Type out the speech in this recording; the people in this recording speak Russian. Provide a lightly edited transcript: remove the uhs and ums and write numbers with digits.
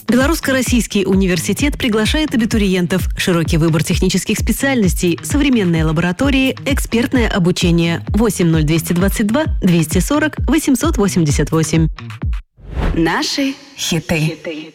Белорусско-Российский университет приглашает абитуриентов. Широкий выбор технических специальностей, современные лаборатории, экспертное обучение. 80222 240 888. Наши хиты.